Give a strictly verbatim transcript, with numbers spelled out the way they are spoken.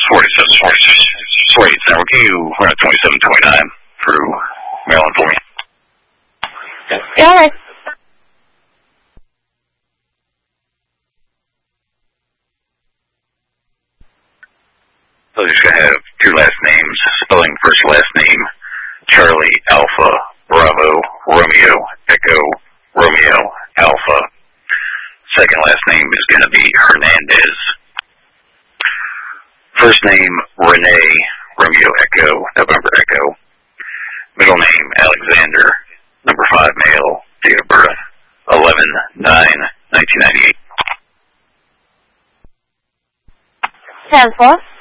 forty-seven, forty-six, forty-eight, San Review, we're at twenty-seven twenty-nine through Maryland for me. Yeah, all right. So you're just going to have two last names, spelling first last name, Charlie, Alpha, Bravo, Romeo, Echo, Romeo, Alpha. Second last name is going to be Hernandez. First name, Renee, Romeo, Echo, November, Echo. Middle name, Alexander, number five male, date of birth, eleven nine nineteen ninety-eight. ten four.